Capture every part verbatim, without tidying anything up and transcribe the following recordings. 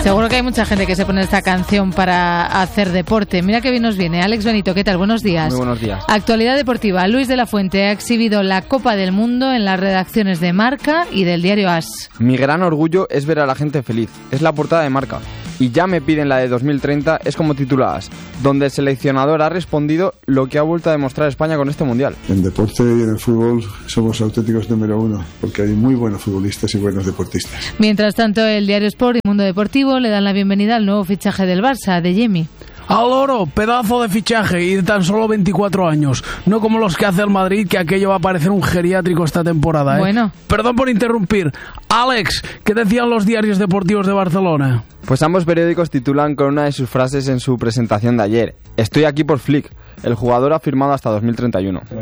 Seguro que hay mucha gente que se pone esta canción para hacer deporte. Mira qué bien nos viene. Alex Benito, ¿qué tal? Buenos días. Muy buenos días. Actualidad deportiva. Luis de la Fuente ha exhibido la Copa del Mundo en las redacciones de Marca y del diario As. Mi gran orgullo es ver a la gente feliz. Es la portada de Marca. Y ya me piden la de dos mil treinta, es como titula As, donde el seleccionador ha respondido lo que ha vuelto a demostrar España con este mundial. En deporte y en el fútbol somos auténticos número uno, porque hay muy buenos futbolistas y buenos deportistas. Mientras tanto, el diario Sport y Mundo Deportivo le dan la bienvenida al nuevo fichaje del Barça, de Yemi. Al oro, pedazo de fichaje y de tan solo veinticuatro años. No como los que hace el Madrid, que aquello va a parecer un geriátrico esta temporada, ¿eh? Bueno. Perdón por interrumpir. Alex, ¿qué decían los diarios deportivos de Barcelona? Pues ambos periódicos titulan con una de sus frases en su presentación de ayer. Estoy aquí por Flick. El jugador ha firmado hasta dos mil treinta y uno.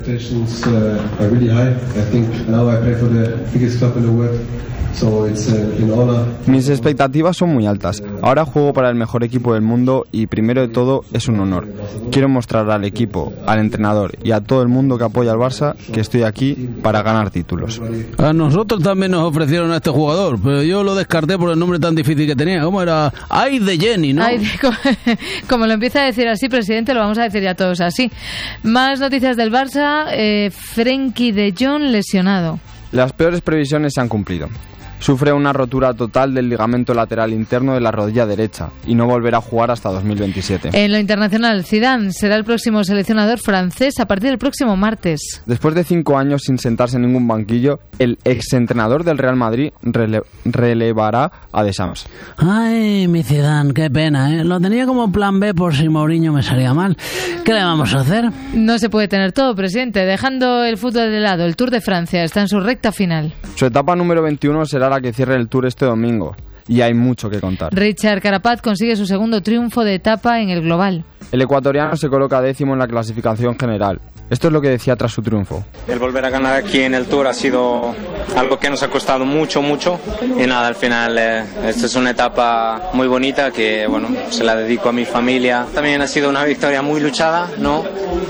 Mis expectativas son muy altas. Ahora juego para el mejor equipo del mundo y primero de todo es un honor. Quiero mostrar al equipo, al entrenador y a todo el mundo que apoya al Barça que estoy aquí para ganar títulos. A nosotros también nos ofrecieron a este jugador, pero yo lo descarté por el nombre tan difícil que tenía. ¿Cómo era? Ay de Jenny, ¿no? Ay, de, como, como lo empieza a decir así, presidente, lo vamos a decir ya todos así. Más noticias del Barça. eh, Frenkie de Jong lesionado. Las peores previsiones se han cumplido. Sufre una rotura total del ligamento lateral interno de la rodilla derecha y no volverá a jugar hasta dos mil veintisiete. En lo internacional, Zidane será el próximo seleccionador francés a partir del próximo martes. Después de cinco años sin sentarse en ningún banquillo, el exentrenador del Real Madrid rele- relevará a Deschamps. Ay, mi Zidane, qué pena, ¿eh? Lo tenía como plan B por si Mourinho me salía mal. ¿Qué le vamos a hacer? No se puede tener todo, presidente. Dejando el fútbol de lado, el Tour de Francia está en su recta final. Su etapa número veintiuno será la que cierre el Tour este domingo. Y hay mucho que contar. Richard Carapaz consigue su segundo triunfo de etapa en el global. El ecuatoriano se coloca décimo en la clasificación general. Esto es lo que decía tras su triunfo. El volver a ganar aquí en el Tour ha sido algo que nos ha costado mucho, mucho. Y nada, al final eh, esta es una etapa muy bonita que, bueno, se la dedico a mi familia. También ha sido una victoria muy luchada, ¿no?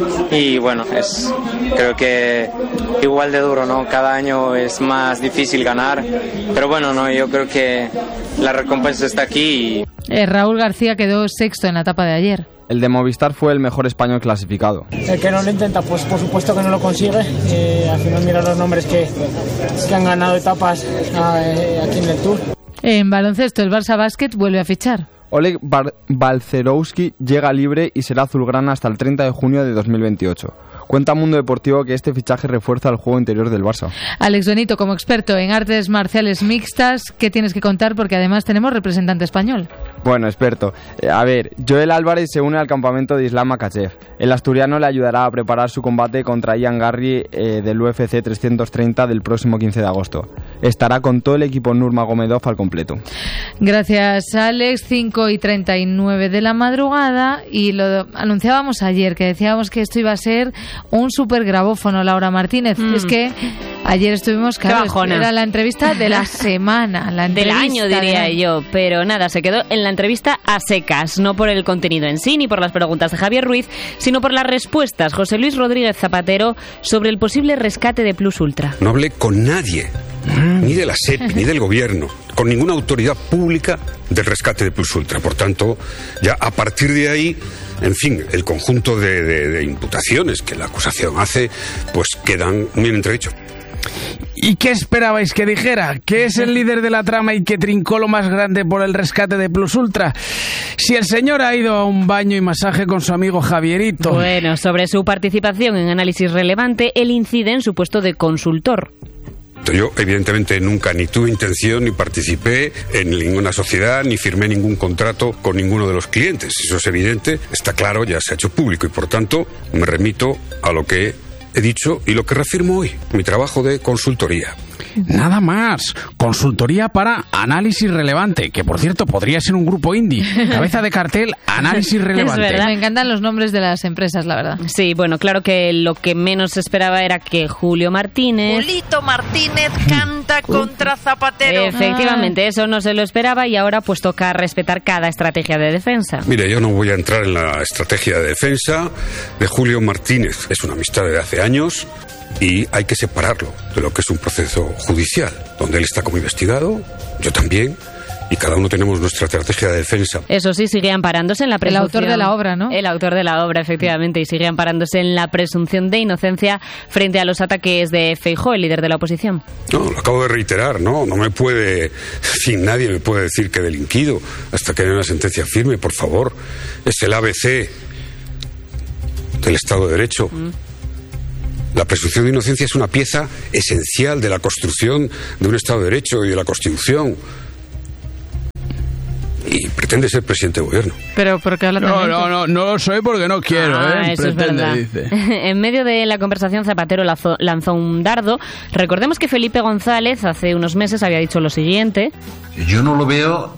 Y bueno, es creo que igual de duro, ¿no? Cada año es más difícil ganar. Pero bueno, no, yo creo que la recompensa está aquí. Y... Eh, Raúl García quedó sexto en la etapa de ayer. El de Movistar fue el mejor español clasificado. El que no lo intenta, pues por supuesto que no lo consigue. Eh, al final mira los nombres que, que han ganado etapas eh, aquí en el Tour. En baloncesto, el Barça Basket vuelve a fichar. Oleg Bar- Balcerowski llega libre y será azulgrana hasta el treinta de junio de dos mil veintiocho. Cuenta Mundo Deportivo que este fichaje refuerza el juego interior del Barça. Alex Benito, como experto en artes marciales mixtas, ¿qué tienes que contar? Porque además tenemos representante español. Bueno, experto. Eh, a ver, Joel Álvarez se une al campamento de Islam Makhachev. El asturiano le ayudará a preparar su combate contra Ian Garry eh, del U F C trescientos treinta del próximo quince de agosto. Estará con todo el equipo Nurmagomedov al completo. Gracias, Alex. cinco y treinta y nueve de la madrugada, y lo anunciábamos ayer, que decíamos que esto iba a ser un super grabófono, Laura Martínez. Mm. Es que ayer estuvimos, claro, era la entrevista de la semana, la del año diría de... yo, pero nada, se quedó en la entrevista a secas, no por el contenido en sí ni por las preguntas de Javier Ruiz, sino por las respuestas. José Luis Rodríguez Zapatero sobre el posible rescate de Plus Ultra. No hablé con nadie, ni de la SEPI, ni del gobierno, con ninguna autoridad pública del rescate de Plus Ultra. Por tanto, ya a partir de ahí, en fin, el conjunto de, de, de imputaciones que la acusación hace, pues quedan muy en entredicho. ¿Y qué esperabais que dijera? ¿Que es el líder de la trama y que trincó lo más grande por el rescate de Plus Ultra? Si el señor ha ido a un baño y masaje con su amigo Javierito. Bueno, sobre su participación en Análisis Relevante, él incide en su puesto de consultor. Yo, evidentemente, nunca ni tuve intención, ni participé en ninguna sociedad, ni firmé ningún contrato con ninguno de los clientes. Eso es evidente, está claro, ya se ha hecho público y, por tanto, me remito a lo que he dicho y lo que reafirmo hoy, mi trabajo de consultoría. Nada más, consultoría para Análisis Relevante, que por cierto podría ser un grupo indie. Cabeza de cartel, Análisis Relevante. Es verdad, me encantan los nombres de las empresas, la verdad. Sí, bueno, claro que lo que menos se esperaba era que Julio Martínez... Julito Martínez canta contra Zapatero. Efectivamente, eso no se lo esperaba y ahora pues toca respetar cada estrategia de defensa. Mire, yo no voy a entrar en la estrategia de defensa de Julio Martínez. Es una amistad de hace años. Y hay que separarlo de lo que es un proceso judicial, donde él está como investigado, yo también, y cada uno tenemos nuestra estrategia de defensa. Eso sí, sigue amparándose en la presunción. El autor de la obra, ¿no? El autor de la obra, efectivamente, y sigue amparándose en la presunción de inocencia frente a los ataques de Feijóo, el líder de la oposición. No, lo acabo de reiterar, no, no me puede, en fin, nadie me puede decir que he delinquido hasta que haya una sentencia firme, por favor. Es el A B C del Estado de Derecho. Mm. La presunción de inocencia es una pieza esencial de la construcción de un Estado de Derecho y de la Constitución. Y pretende ser presidente de gobierno. Pero porque habla No, no, no, no lo soy porque no quiero, ah, ¿eh? Eso Pretende, es verdad. dice. En medio de la conversación, Zapatero lanzó, lanzó un dardo. Recordemos que Felipe González hace unos meses había dicho lo siguiente. Yo no lo veo,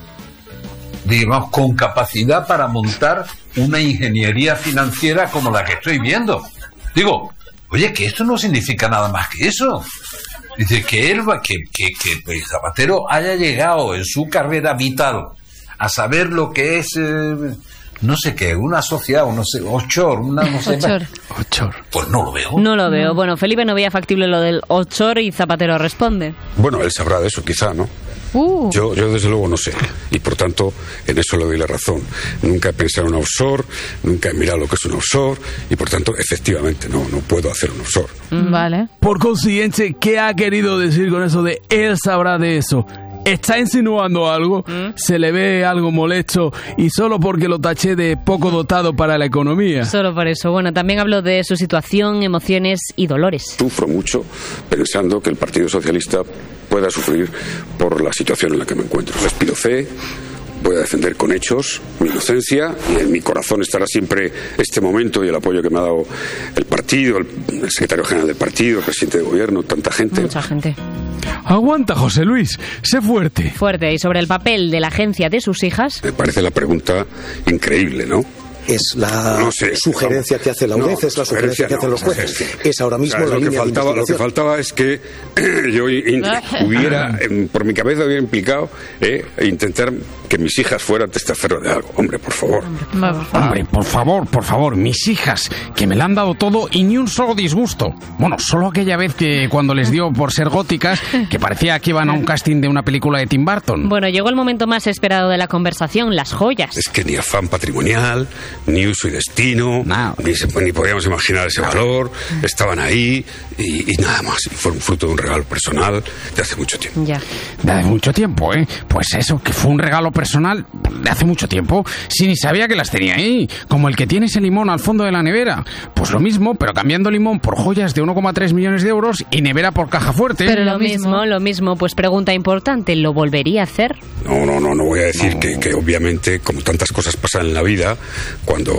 digamos, con capacidad para montar una ingeniería financiera como la que estoy viendo. Digo, oye, que esto no significa nada más que eso. Dice que él va, que, que, que Zapatero haya llegado en su carrera vital a saber lo que es, eh, no sé qué, una sociedad, o no sé, offshore, una no sé. Offshore. Offshore. Pues no lo veo. No lo veo. Bueno, Felipe no veía factible lo del offshore y Zapatero responde. Bueno, él sabrá de eso, quizá, ¿no? Uh. Yo, yo desde luego no sé, y por tanto en eso le doy la razón. Nunca he pensado en un offshore, nunca he mirado lo que es un offshore, y por tanto efectivamente no, no puedo hacer un offshore. Vale. Por consiguiente, ¿qué ha querido decir con eso de él sabrá de eso? ¿Está insinuando algo? ¿Mm? ¿Se le ve algo molesto y solo porque lo taché de poco dotado para la economía? Solo por eso. Bueno, también habló de su situación, emociones y dolores. Sufro mucho pensando que el Partido Socialista pueda sufrir por la situación en la que me encuentro. Les pido fe, voy a defender con hechos mi inocencia, y en mi corazón estará siempre este momento y el apoyo que me ha dado el partido, el, el secretario general del partido, el presidente de gobierno, tanta gente. Mucha gente. Aguanta, José Luis, sé fuerte. Fuerte. Y sobre el papel de la agencia de sus hijas. Me parece la pregunta increíble, ¿no? Es la no sé, sugerencia no, que hace la U D E C, no, es la sugerencia que hacen no, los jueces. No sé. Es ahora mismo la lo línea que faltaba, de Lo que faltaba es que yo hubiera, por mi cabeza hubiera implicado eh, intentar que mis hijas fueran testaferro de algo. Hombre, por favor. Hombre, por favor, por favor, mis hijas, que me la han dado todo y ni un solo disgusto. Bueno, solo aquella vez que cuando les dio por ser góticas, que parecía que iban a un casting de una película de Tim Burton. Bueno, llegó el momento más esperado de la conversación, las joyas. Es que ni afán patrimonial, ni uso y destino, no. ni, se, ni podíamos imaginar ese valor, estaban ahí y, y nada más. Y fueron fruto de un regalo personal de hace mucho tiempo. Ya. De hace mucho tiempo, ¿eh? Pues eso, que fue un regalo personal de hace mucho tiempo. Si ni sabía que las tenía ahí, como el que tiene ese limón al fondo de la nevera. Pues lo mismo, pero cambiando limón por joyas de uno coma tres millones de euros y nevera por caja fuerte. Pero lo mismo, lo mismo, pues pregunta importante, ¿lo volvería a hacer? No, no, no, no voy a decir no. que, que obviamente, como tantas cosas pasan en la vida, cuando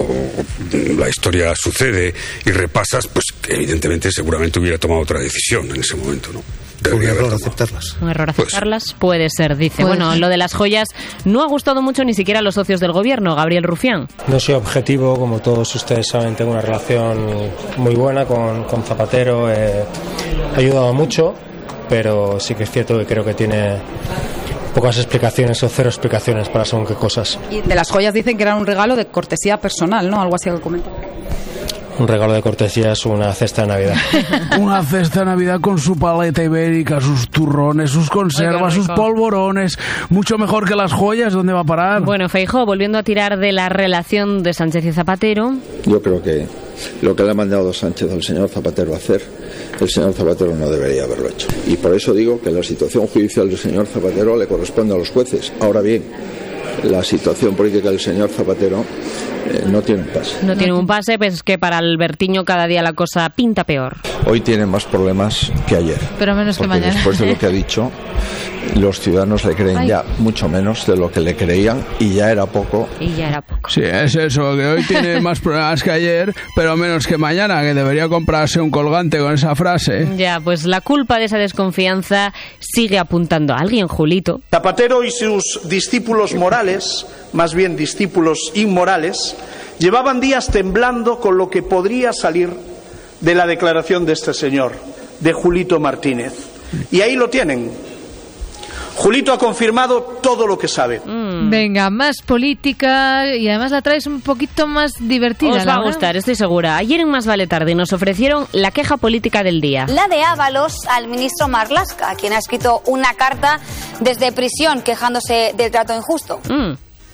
la historia sucede y repasas, pues que evidentemente seguramente hubiera tomado otra decisión en ese momento, ¿no? Un error aceptarlas. Un error aceptarlas puede ser, dice. Puede bueno, ser. Lo de las joyas no ha gustado mucho ni siquiera a los socios del gobierno. Gabriel Rufián. No soy objetivo, como todos ustedes saben, tengo una relación muy buena con, con Zapatero, eh, ha ayudado mucho, pero sí que es cierto que creo que tiene pocas explicaciones o cero explicaciones para según qué cosas. Y de las joyas dicen que eran un regalo de cortesía personal, ¿no? Algo así que comenta. Un regalo de cortesía es una cesta de Navidad. Una cesta de Navidad con su paleta ibérica, sus turrones, sus conservas, sus polvorones. Mucho mejor que las joyas. ¿Dónde va a parar? Bueno, Feijóo, volviendo a tirar de la relación de Sánchez y Zapatero. Yo creo que lo que le ha mandado Sánchez al señor Zapatero a hacer, el señor Zapatero no debería haberlo hecho. Y por eso digo que la situación judicial del señor Zapatero le corresponde a los jueces. Ahora bien, la situación política del señor Zapatero eh, no tiene un pase. No tiene un pase, pues es que para Albertiño cada día la cosa pinta peor. Hoy tiene más problemas que ayer. Pero menos que mañana. Después de lo que ha dicho, los ciudadanos le creen Ay. ya mucho menos de lo que le creían y ya era poco. Y ya era poco. Sí, es eso, que hoy tiene más problemas que ayer, pero menos que mañana, que debería comprarse un colgante con esa frase. Ya, pues la culpa de esa desconfianza sigue apuntando a alguien, Julito. Zapatero y sus discípulos morales, más bien discípulos inmorales, llevaban días temblando con lo que podría salir de la declaración de este señor, de Julito Martínez. Y ahí lo tienen. Julito ha confirmado todo lo que sabe. Mm. Venga, más política y además la traes un poquito más divertida. Os va Laura. a gustar, estoy segura. Ayer en Más Vale Tarde nos ofrecieron la queja política del día. La de Ábalos al ministro Marlaska, quien ha escrito una carta desde prisión quejándose del trato injusto. Mm.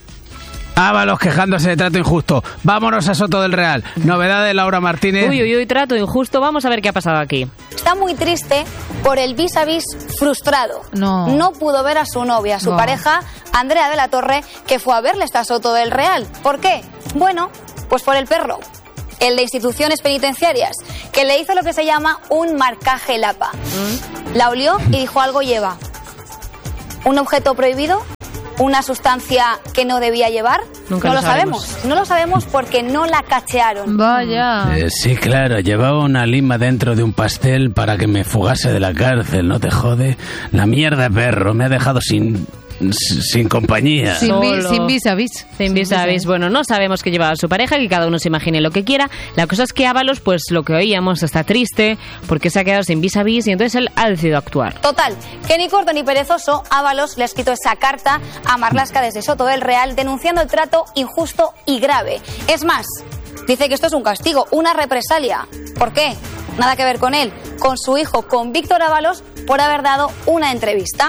Ábalos quejándose de trato injusto. Vámonos a Soto del Real. Novedad de Laura Martínez. Uy, uy, uy, trato injusto. Vamos a ver qué ha pasado aquí. Está muy triste por el vis a vis frustrado. No. No pudo ver a su novia, a su No. pareja, Andrea de la Torre, que fue a verle hasta Soto del Real. ¿Por qué? Bueno, pues por el perro, el de instituciones penitenciarias, que le hizo lo que se llama un marcaje lapa. ¿Mm? La olió y dijo: algo lleva. ¿Un objeto prohibido? ¿Una sustancia que no debía llevar? Nunca no lo lo sabemos. No lo sabemos porque no la cachearon. Vaya. Eh, sí, claro, llevaba una lima dentro de un pastel para que me fugase de la cárcel, ¿no te jode? La mierda, perro, me ha dejado sin... sin compañía. Sin, vi, Solo. sin vis a vis. Sin vis a vis. Bueno, no sabemos qué llevaba su pareja, que cada uno se imagine lo que quiera. La cosa es que Ábalos, pues lo que oíamos, está triste porque se ha quedado sin vis a vis y entonces él ha decidido actuar. Total, que ni corto ni perezoso, Ábalos le ha escrito esa carta a Marlaska desde Soto del Real denunciando el trato injusto y grave. Es más, dice que esto es un castigo, una represalia. ¿Por qué? Nada que ver con él, con su hijo, con Víctor Ábalos, por haber dado una entrevista.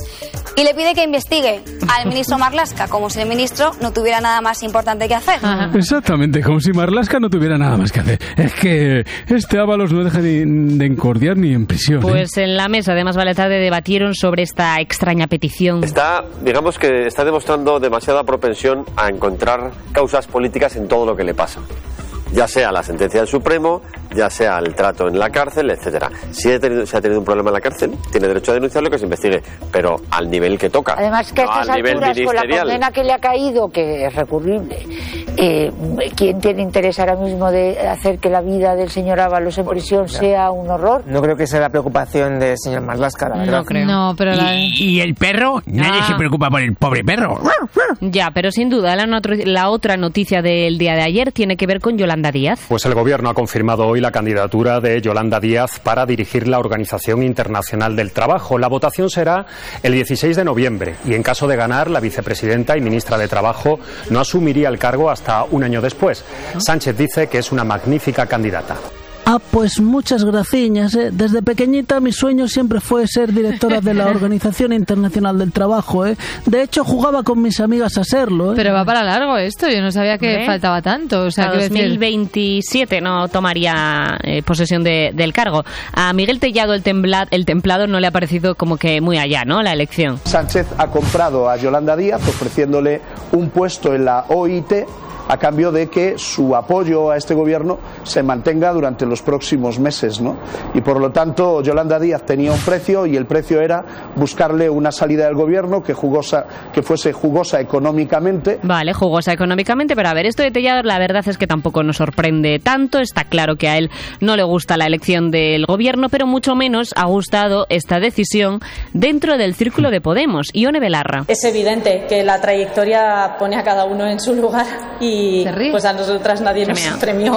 Y le pide que investigue al ministro Marlaska, como si el ministro no tuviera nada más importante que hacer. Ajá. Exactamente, como si Marlaska no tuviera nada más que hacer. Es que este Ábalos no deja de, de encordiar ni en prisión. ¿eh? Pues en la mesa de Más Vale Tarde debatieron sobre esta extraña petición. Está, digamos que está demostrando demasiada propensión a encontrar causas políticas en todo lo que le pasa. Ya sea la sentencia del Supremo, ya sea el trato en la cárcel, etcétera. Si ha tenido, si ha tenido un problema en la cárcel, tiene derecho a denunciarlo, que se investigue, pero al nivel que toca. Además que a no estas al nivel alturas, con la ministerial. condena que le ha caído, que es recurrible, eh, ¿quién tiene interés ahora mismo de hacer que la vida del señor Ábalos en prisión ya. sea un horror? No creo que sea la preocupación del señor Marlaska, la verdad. No creo. No, pero la... ¿Y, y el perro? Nadie Ah. se preocupa por el pobre perro. Ya, pero sin duda la, notro- la otra noticia del día de ayer tiene que ver con Yolanda Díaz. Pues el Gobierno ha confirmado hoy la candidatura de Yolanda Díaz para dirigir la Organización Internacional del Trabajo. La votación será el dieciséis de noviembre y en caso de ganar, la vicepresidenta y ministra de Trabajo no asumiría el cargo hasta un año después. Sánchez dice que es una magnífica candidata. Ah, pues muchas graciñas. ¿eh? Desde pequeñita mi sueño siempre fue ser directora de la Organización Internacional del Trabajo. ¿eh? De hecho, jugaba con mis amigas a serlo. ¿eh? Pero va para largo esto, yo no sabía que ¿Eh? faltaba tanto. O sea, Hasta quiero dos mil decir... veintisiete no tomaría eh, posesión de, del cargo. A Miguel Tellado el, tembla, el templado no le ha parecido como que muy allá, ¿no? La elección. Sánchez ha comprado a Yolanda Díaz ofreciéndole un puesto en la O I T a cambio de que su apoyo a este gobierno se mantenga durante los próximos meses, ¿no? Y por lo tanto Yolanda Díaz tenía un precio y el precio era buscarle una salida del gobierno que jugosa, que fuese jugosa económicamente. Vale, jugosa económicamente, pero a ver, esto de Tellado la verdad es que tampoco nos sorprende tanto. Está claro que a él no le gusta la elección del gobierno, pero mucho menos ha gustado esta decisión dentro del círculo de Podemos. Ione Belarra. Es evidente que la trayectoria pone a cada uno en su lugar y pues a nosotras nadie nos premió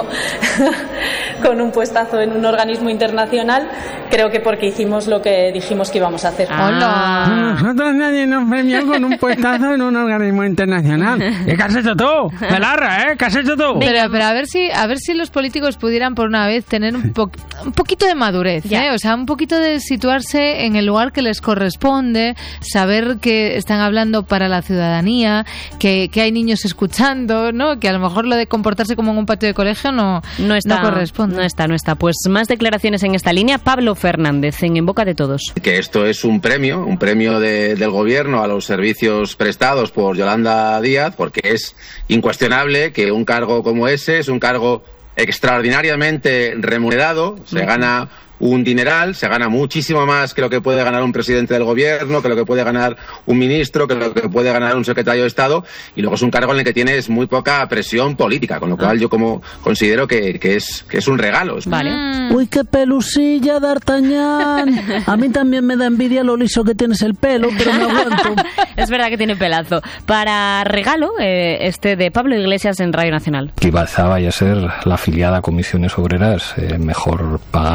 con un puestazo en un organismo internacional, creo que porque hicimos lo que dijimos que íbamos a hacer. ¡Hola! Nosotros nadie nos premió con un puestazo en un organismo internacional. ¿Qué has hecho tú? Belarra, ¿eh? ¿Qué has hecho tú? Pero, pero a ver si a ver si los políticos pudieran por una vez tener un, po un poquito de madurez, ¿eh? O sea, un poquito de situarse en el lugar que les corresponde, saber que están hablando para la ciudadanía, que, que hay niños escuchando, ¿no? Que a lo mejor lo de comportarse como en un patio de colegio no, no, está, no corresponde. No está, no está. Pues más declaraciones en esta línea. Pablo Fernández, en En Boca de Todos. Que esto es un premio, un premio de, del gobierno a los servicios prestados por Yolanda Díaz, porque es incuestionable que un cargo como ese es un cargo extraordinariamente remunerado, se uh-huh. gana un dineral, se gana muchísimo más que lo que puede ganar un presidente del gobierno, que lo que puede ganar un ministro, que lo que puede ganar un secretario de Estado, y luego es un cargo en el que tienes muy poca presión política, con lo cual yo como considero que, que, es, que es un regalo. Vale. Mm. Uy, qué pelusilla, D'Artagnan. A mí también me da envidia lo liso que tienes el pelo, pero me aguanto. Es verdad que tiene pelazo. Para regalo, eh, este de Pablo Iglesias en Radio Nacional. Que Ibarza vaya a ser la afiliada a Comisiones Obreras eh, mejor pagada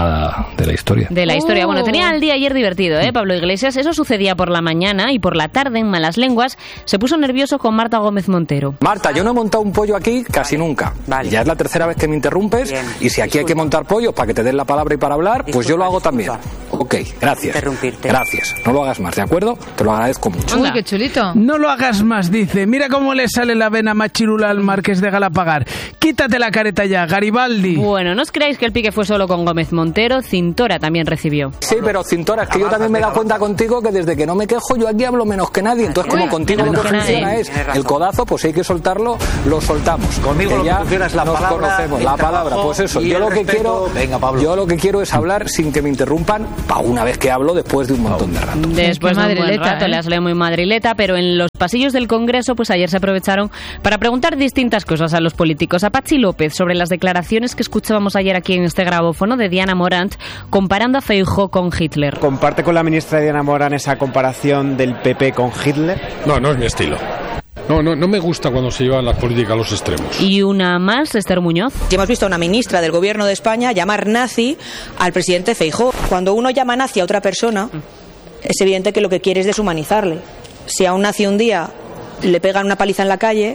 de la historia. De la historia. Oh. Bueno, tenía el día ayer divertido, ¿eh, Pablo Iglesias? Eso sucedía por la mañana y por la tarde, en Malas Lenguas, se puso nervioso con Marta Gómez Montero. Marta, yo no he montado un pollo aquí casi nunca. Vale. Ya es la tercera vez que me interrumpes. Bien. Y si aquí Disculpa. hay que montar pollos para que te den la palabra y para hablar, Disculpa, pues yo lo hago Disculpa. también. Ok, gracias. Interrumpirte. Gracias. No lo hagas más, ¿de acuerdo? Te lo agradezco mucho. Uy, qué chulito. No lo hagas más, dice. Mira cómo le sale la vena machirula al Marqués de Galapagar. Quítate la careta ya, Garibaldi. Bueno, no os creáis que el pique fue solo con Gómez Montero. Cintora también recibió. Sí, pero Cintora, es que yo también me he dado cuenta contigo que desde que no me quejo yo aquí hablo menos que nadie. Entonces, como Uy, contigo lo que funciona es el codazo, pues si hay que soltarlo, lo soltamos. Conmigo lo que funciona es la nos palabra. Conocemos. La palabra, pues eso. Yo lo que quiero, Venga, Pablo. yo lo que quiero es hablar sin que me interrumpan para una vez que hablo después de un montón de rato. Después de un buen rato, ¿eh? Le has leído muy madrileta, pero en los pasillos del Congreso, pues ayer se aprovecharon para preguntar distintas cosas a los políticos. A Patxi López sobre las declaraciones que escuchábamos ayer aquí en este grabófono de Diana Morant comparando a Feijóo con Hitler. ¿Comparte con la ministra Diana Morant esa comparación del P P con Hitler? No, no es mi estilo. No, no, no me gusta cuando se llevan las políticas a los extremos. Y una más, Esther Muñoz. Ya hemos visto a una ministra del Gobierno de España llamar nazi al presidente Feijóo. Cuando uno llama nazi a otra persona, es evidente que lo que quiere es deshumanizarle. Si a un nazi un día le pegan una paliza en la calle,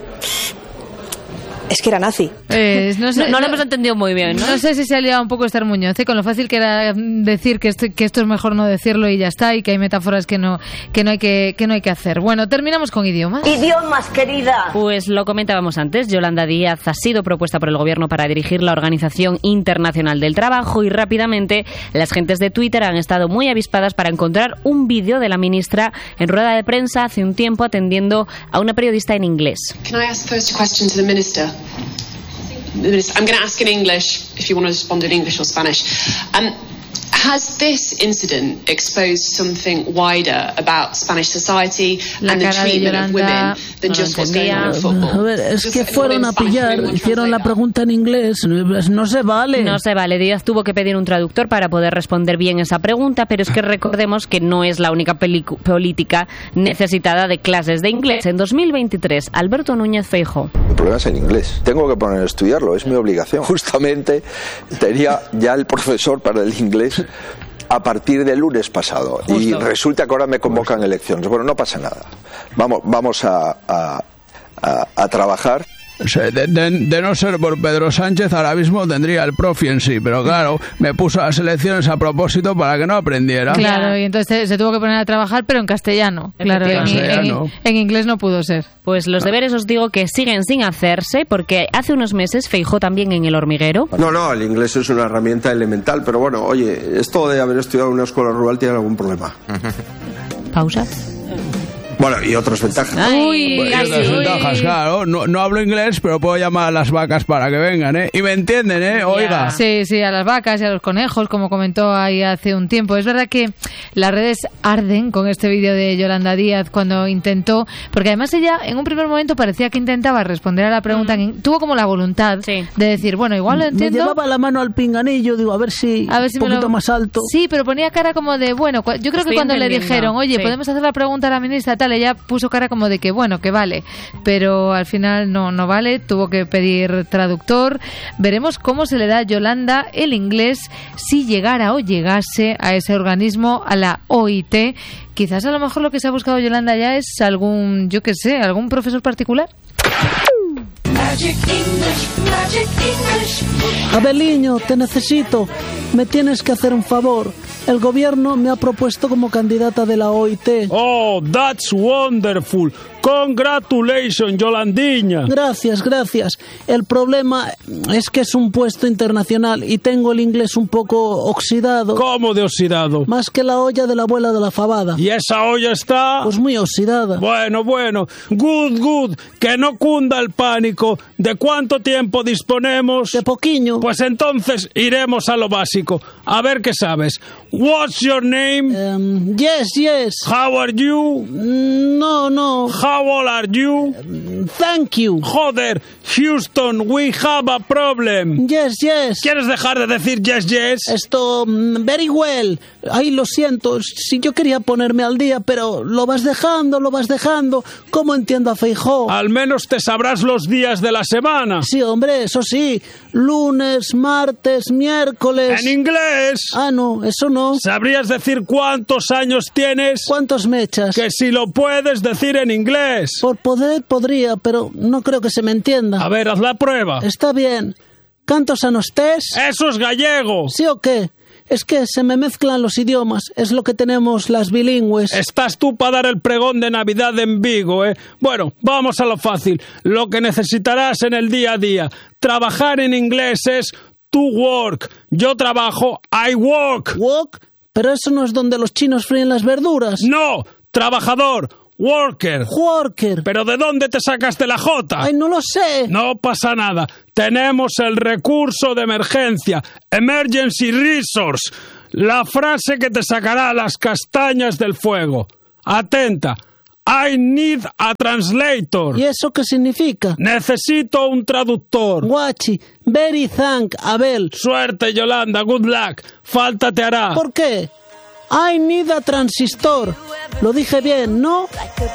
es que era nazi. Eh, no, sé, no, no lo hemos entendido muy bien, ¿no? No sé si se ha liado un poco Esther Muñoz, ¿eh? Con lo fácil que era decir que esto, que esto es mejor no decirlo y ya está, y que hay metáforas que no, que no hay que, que no hay que hacer. Bueno, terminamos con idiomas. Idiomas, querida. Pues lo comentábamos antes, Yolanda Díaz ha sido propuesta por el gobierno para dirigir la Organización Internacional del Trabajo y rápidamente las gentes de Twitter han estado muy avispadas para encontrar un vídeo de la ministra en rueda de prensa hace un tiempo atendiendo a una periodista en inglés. Can I ask first a question to the minister? I'm going to ask in English, if you want to respond in English or Spanish. Um, has this incident exposed something wider about Spanish society La and the treatment of women than no just what's going on in A football? ver, es que fueron a pillar, hicieron la pregunta en inglés, no se vale. No se vale, Díaz tuvo que pedir un traductor para poder responder bien esa pregunta, pero es que recordemos que no es la única política necesitada de clases de inglés. En dos mil veintitrés, Alberto Núñez Feijóo. El problema es en inglés. Tengo que poner a estudiarlo, es mi obligación. Justamente tenía ya el profesor para el inglés a partir del lunes pasado. Justo. Y resulta que ahora me convocan elecciones. Bueno, no pasa nada. Vamos, vamos a, a, a, a trabajar. De, de, de no ser por Pedro Sánchez, ahora mismo tendría el profi en sí, pero claro, me puso las elecciones a propósito para que no aprendiera. Claro, y entonces se tuvo que poner a trabajar, pero en castellano. Claro, en, castellano. En, en inglés no pudo ser. Pues los deberes os digo que siguen sin hacerse, porque hace unos meses Feijóo también en El Hormiguero. No, no, el inglés es una herramienta elemental, pero bueno, oye, esto de haber estudiado en una escuela rural tiene algún problema. Pausa. Bueno, y otras ventajas. Ay, bueno, y casi, otras ventajas, claro. No, no hablo inglés, pero puedo llamar a las vacas para que vengan, ¿eh? Y me entienden, ¿eh? Oiga. Sí, sí, a las vacas y a los conejos, como comentó ahí hace un tiempo. Es verdad que las redes arden con este vídeo de Yolanda Díaz cuando intentó, porque además ella en un primer momento parecía que intentaba responder a la pregunta, mm. tuvo como la voluntad sí. de decir, bueno, igual lo entiendo. Me llevaba la mano al pinganillo, digo, a ver si, a ver si un poquito lo... más alto. Sí, pero ponía cara como de, bueno, yo creo Estoy que cuando le dijeron, oye, sí. podemos hacer la pregunta a la ministra, tal, ella puso cara como de que bueno, que vale, pero al final no, no vale, tuvo que pedir traductor. Veremos cómo se le da a Yolanda el inglés si llegara o llegase a ese organismo, a la O I T. Quizás a lo mejor lo que se ha buscado Yolanda ya es algún, yo qué sé, algún profesor particular. Magic English, Magic English. Abeliño, te necesito. Me tienes que hacer un favor. El gobierno me ha propuesto como candidata de la O I T. Oh, that's wonderful. Congratulations, Yolandiña. Gracias, gracias. El problema es que es un puesto internacional y tengo el inglés un poco oxidado. ¿Cómo de oxidado? Más que la olla de la abuela de la fabada. ¿Y esa olla está? Pues muy oxidada. Bueno, bueno. Good, good. Que no cunda el pánico. ¿De cuánto tiempo disponemos? De poquiño. Pues entonces iremos a lo básico. A ver qué sabes. What's your name? Um, yes, yes. How are you? No, no. How old are you? thank you. Joder, Houston, we have a problem. Yes, yes. ¿Quieres dejar de decir yes, yes? Esto, very well. Ay, lo siento, si yo quería ponerme al día, pero lo vas dejando, lo vas dejando. ¿Cómo entiendo a Feijóo? Al menos te sabrás los días de la semana. Sí, hombre, eso sí. Lunes, martes, miércoles. ¿En inglés? Ah, no, eso no. ¿Sabrías decir cuántos años tienes? ¿Cuántos me echas? Que si lo puedes decir en inglés. Por poder podría, pero no creo que se me entienda. A ver, haz la prueba. Está bien. ¿Cantos a nostés? ¡Eso es gallego! ¿Sí o qué? Es que se me mezclan los idiomas, es lo que tenemos las bilingües. Estás tú para dar el pregón de Navidad en Vigo, ¿eh? Bueno, vamos a lo fácil. Lo que necesitarás en el día a día. Trabajar en inglés es to work. Yo trabajo, I work. ¿Work? Pero eso no es donde los chinos fríen las verduras. No, trabajador. Worker. Worker. ¿Pero de dónde te sacaste la J? Ay, no lo sé. No pasa nada. Tenemos el recurso de emergencia. Emergency resource. La frase que te sacará las castañas del fuego. Atenta. I need a translator. ¿Y eso qué significa? Necesito un traductor. Guachi. Very thank, Abel. Suerte, Yolanda. Good luck. Falta te hará. ¿Por qué? I need a transistor. Lo dije bien, ¿no?